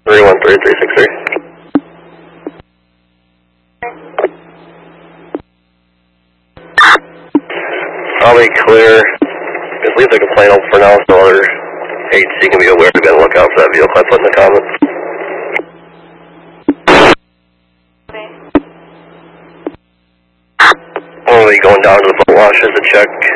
313-363. Probably clear. Just leave the complaint open for now so other agency can be aware to be on the lookout for that vehicle I put in the comments. We'll be going down to the boat launches to check